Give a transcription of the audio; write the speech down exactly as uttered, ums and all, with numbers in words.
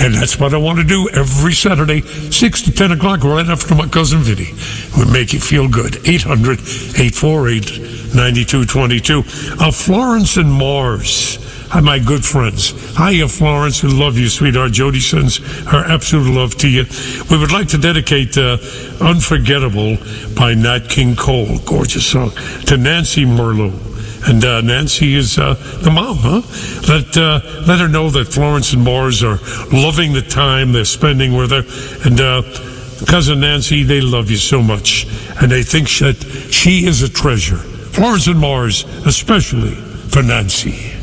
And that's what I want to do every Saturday, six to ten o'clock, right after my cousin Vinny. Would make you feel good. eight hundred, eight four eight, nine two two two. Uh, Florence and Mars. Hi, my good friends. Hiya, Florence. We love you, sweetheart. Jody sends her absolute love to you. We would like to dedicate uh, Unforgettable by Nat King Cole, gorgeous song, to Nancy Merlot. And uh, Nancy is uh, the mom, huh? Let, uh, let her know that Florence and Mars are loving the time they're spending with her. And uh, Cousin Nancy, they love you so much. And they think that she is a treasure. Florence and Mars, especially for Nancy.